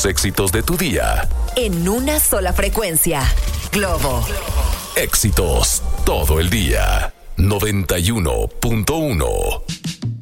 éxitos de tu día. En una sola frecuencia. Globo. Éxitos todo el día. 91.1